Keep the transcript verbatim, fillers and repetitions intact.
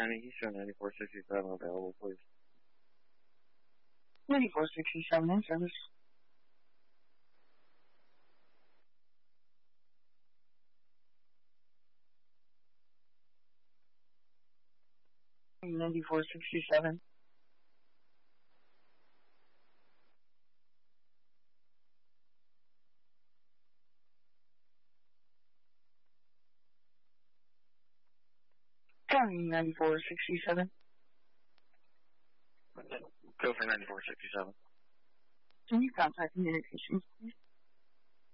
County Eastern ninety-four sixty-seven available, please. ninety-four sixty-seven in service. ninety-four sixty-seven. County ninety-four sixty-seven. Go for ninety-four sixty-seven. Can you contact communications, please?